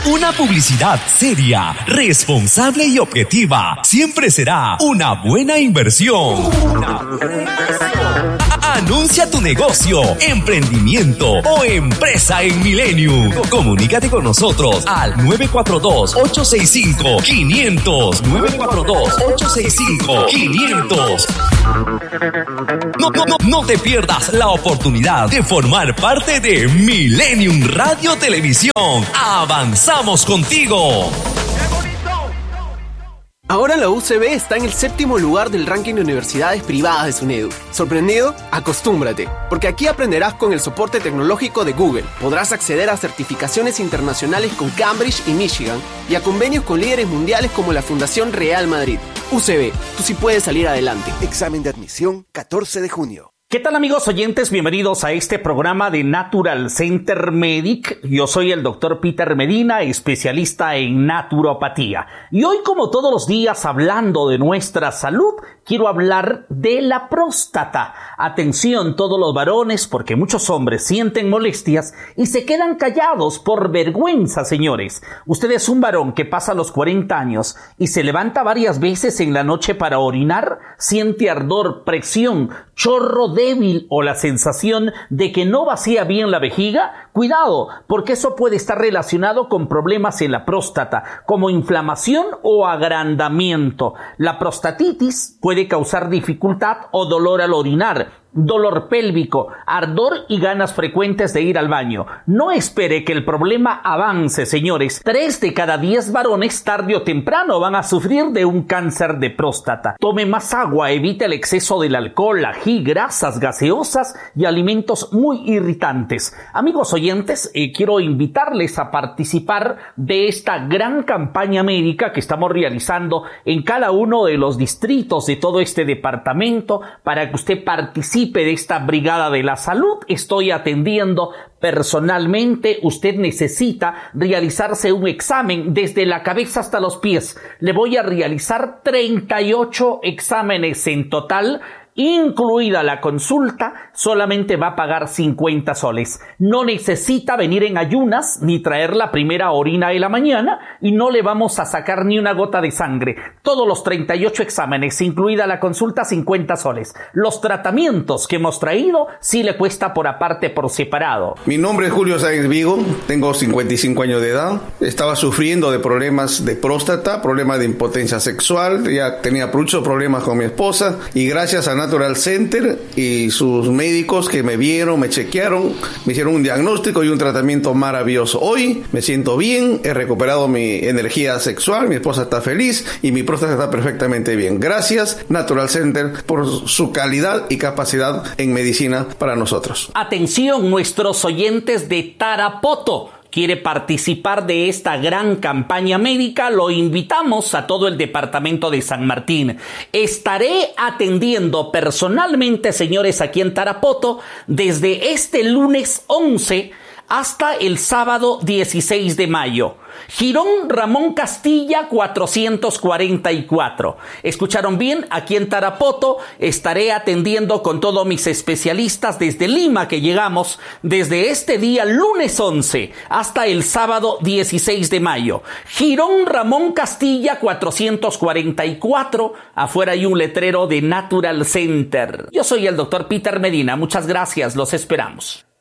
Una publicidad seria, responsable y objetiva siempre será una buena inversión. Anuncia tu negocio, emprendimiento o empresa en Millennium. Comunícate con nosotros al 942-865-500. 942-865-500. No te pierdas la oportunidad de formar parte de Millennium Radio Televisión. ¡Avanzamos contigo! Ahora la UCB está en el 7º lugar del ranking de universidades privadas de SUNEDU. ¿Sorprendido? Acostúmbrate, porque aquí aprenderás con el soporte tecnológico de Google. Podrás acceder a certificaciones internacionales con Cambridge y Michigan y a convenios con líderes mundiales como la Fundación Real Madrid. UCB, tú sí puedes salir adelante. Examen de admisión 14 de junio. ¿Qué tal, amigos oyentes? Bienvenidos a este programa de Natural Center Medic. Yo soy el doctor Peter Medina, especialista en naturopatía. Y hoy, como todos los días, hablando de nuestra salud, quiero hablar de la próstata. Atención todos los varones, porque muchos hombres sienten molestias y se quedan callados por vergüenza, señores. Usted es un varón que pasa los 40 años y se levanta varias veces en la noche para orinar, siente ardor, presión, chorro débil o la sensación de que no vacía bien la vejiga. Cuidado, porque eso puede estar relacionado con problemas en la próstata, como inflamación o agrandamiento. La prostatitis puede causar dificultad o dolor al orinar, dolor pélvico, ardor y ganas frecuentes de ir al baño. No espere que el problema avance, señores. 3 de cada 10 varones tarde o temprano van a sufrir de un cáncer de próstata. Tome más agua, evite el exceso del alcohol, ají, grasas gaseosas y alimentos muy irritantes. Amigos oyentes, quiero invitarles a participar de esta gran campaña médica que estamos realizando en cada uno de los distritos de todo este departamento para que usted participe de esta brigada de la salud. Estoy atendiendo personalmente. Usted necesita realizarse un examen desde la cabeza hasta los pies. Le voy a realizar 38 exámenes en total. Incluida la consulta, solamente va a pagar 50 soles. No necesita venir en ayunas ni traer la primera orina de la mañana y no le vamos a sacar ni una gota de sangre. Todos los 38 exámenes, incluida la consulta, 50 soles. Los tratamientos que hemos traído sí le cuesta por aparte, por separado. Mi nombre es Julio Sáenz Vigo, tengo 55 años de edad. Estaba sufriendo de problemas de próstata, problemas de impotencia sexual, ya tenía muchos problemas con mi esposa y gracias a Natural Center y sus médicos que me vieron, me chequearon, me hicieron un diagnóstico y un tratamiento maravilloso. Hoy me siento bien, he recuperado mi energía sexual, mi esposa está feliz y mi próstata está perfectamente bien. Gracias Natural Center por su calidad y capacidad en medicina para nosotros. Atención, nuestros oyentes de Tarapoto. ¿Quiere participar de esta gran campaña médica? Lo invitamos a todo el departamento de San Martín. Estaré atendiendo personalmente, señores, aquí en Tarapoto, desde este lunes 11 hasta el sábado 16 de mayo. Girón Ramón Castilla 444. ¿Escucharon bien? Aquí en Tarapoto estaré atendiendo con todos mis especialistas desde Lima, que llegamos desde este día lunes 11 hasta el sábado 16 de mayo. Girón Ramón Castilla 444. Afuera hay un letrero de Natural Center. Yo soy el doctor Peter Medina. Muchas gracias. Los esperamos.